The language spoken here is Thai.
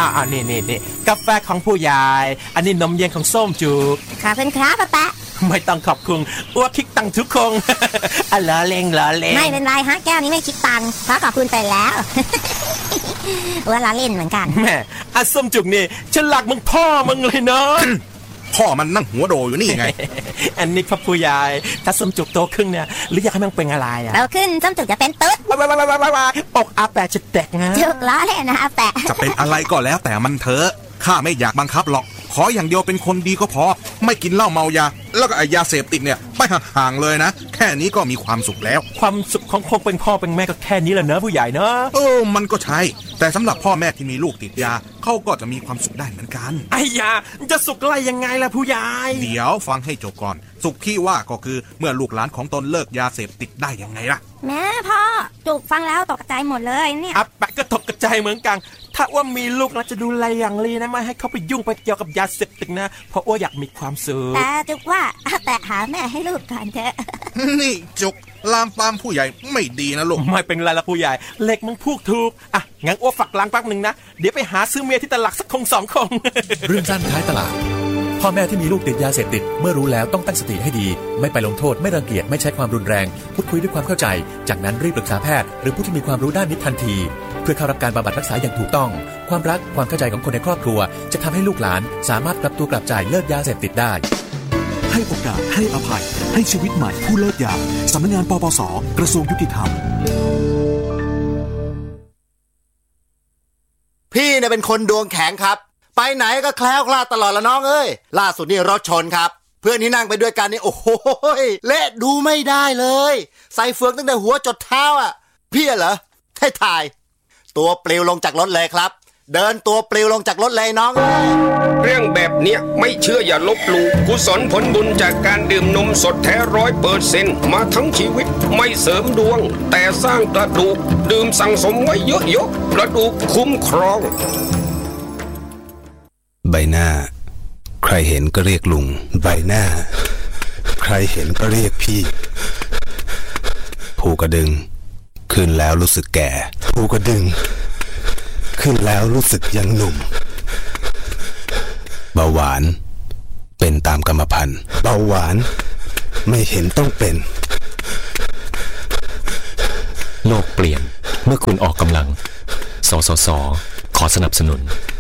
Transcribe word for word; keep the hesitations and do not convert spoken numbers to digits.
อ่านี่นี่นี่กาแฟของผู้ใหญ่อันนี้นมเย็นของส้มจุกขอบคุณครับป้าไม่ต้องขอบคุณอ้วกคิดตังทุกคงอ่ะล้อเล่งล้อเล่งไม่เป็นไรฮะแก้วนี้ไม่คิดตังเพราะขอบคุณไปแล้วอ้วกล้อเล่นเหมือนกันแม่อ่ะส้มจุกนี่ฉันหลักมึงพ่อมึงเลยเนาะพ่อมันนั่งหัวโดอยู่นี่ไงอันนี้พ่อผู้ใหญ่ถ้าส้มจุกโตขึ้นเนี่ยหรืออยากให้มันเป็นอะไรอ่ะโตขึ้นส้มจุกจะเป็นตุ๊ดว้าวว้าวว้าวว้าวอกอาแปะจะแตกนะจุกล้อเล่นนะอาแปะจะเป็นอะไรก็แล้วแต่มันเถอะข้าไม่อยากบังคับหรอกขออย่างเดียวเป็นคนดีก็พอไม่กินเหล้าเมายาแล้วก็ไอยาเสพติดเนี่ยไปห่างๆเลยนะแค่นี้ก็มีความสุขแล้วความสุขของคงเป็นพ่อเป็นแม่ก็แค่นี้แหละเนอะผู้ใหญ่เนอะเออมันก็ใช่แต่สำหรับพ่อแม่ที่มีลูกติดยาเขาก็จะมีความสุขได้เหมือนกันไอ้ยาจะสุขอะไรยังไงล่ะผู้ใหญ่เดี๋ยวฟังให้จบก่อนสุขที่ว่าก็คือเมื่อลูกหลานของตนเลิกยาเสพติดได้ยังไงล่ะแม่พ่อจุกฟังแล้วตกใจหมดเลยเนี่ยอ่ะแปะก็ตกใจเหมือนกันถ้าว่ามีลูกเราจะดูแลอย่างดีนะไม่ให้เขาไปยุ่งไปเกี่ยวกับยาเสพติดนะเพราะว่าอยากมีความสุขแต่จุกว่าแต่หาแม่ให้ลูกก่อนเถอะนี่จุกลามปามผู้ใหญ่ไม่ดีนะลูกไม่เป็นไรละผู้ใหญ่เล็กมึงพูดถูกอ่ะงั้นอ้วฝักล้างแป๊บนึงนะเดี๋ยวไปหาซื้อเมียที่ตลาดสักคงสองคงเรื่องสั้นท้ายตลาดพ่อแม่ที่มีลูกติดยาเสพติดเมื่อรู้แล้วต้องตั้งสติให้ดีไม่ไปลงโทษไม่รังเกียจไม่ใช้ความรุนแรงพูดคุยด้วยความเข้าใจจากนั้นรีบปรึกษาแพทย์หรือผู้ที่มีความรู้ด้านนี้ทันทีเพื่อเข้ารับการบำบัดรักษาอย่างถูกต้องความรักความเข้าใจของคนในครอบครัวจะทำให้ลูกหลานสามารถกลับตัวกลับใจเลิกยาเสพติดได้ให้โอกาสให้อภัยให้ชีวิตใหม่ผู้เลิกยาสำนักงานปปส.กระทรวงยุติธรรมพี่เนี่ยเป็นคนดวงแข็งครับไปไหนก็แคล้วคลาดตลอดละน้องเอ้ยล่าสุดนี่รถชนครับเพื่อนที่นั่งไปด้วยกันนี่โอ้โหเละดูไม่ได้เลยใส่เฟืองตั้งแต่หัวจดเท้าอ่ะพี่เหรอให้ถ่ายตัวปลิวลงจากรถเลยครับเดินตัวปลิวลงจากรถเลยน้องเรื่องแบบเนี้ยไม่เชื่ออย่าลบหลู่กุศลผลบุญจากการดื่มนมสดแท้ร้อยเปอร์เซ็นต์มาทั้งชีวิตไม่เสริมดวงแต่สร้างกระดูกดื่มสั่งสมไว้เยอะๆกระดูกคุ้มครองใบหน้าใครเห็นก็เรียกลุงใบหน้าใครเห็นก็เรียกพี่ภูกระดึงขึ้นแล้วรู้สึกแก่ภูกระดึงขึ้นแล้วรู้สึกยังหนุ่มเบาหวานเป็นตามกรรมพันธุ์เบาหวานไม่เห็นต้องเป็นโลกเปลี่ยนเมื่อคุณออกกำลังสสสขอสนับสนุน